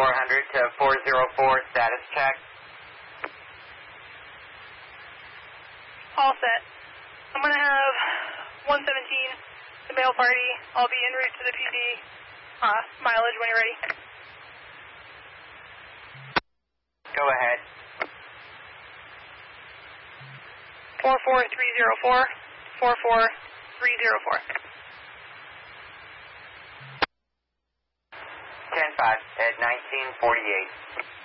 400 to 404, status check. All set. I'm going to have 117, the mail party. I'll be en route to the PD. Mileage when you're ready. Go ahead. 44304, 44304. 10-5 at 1948.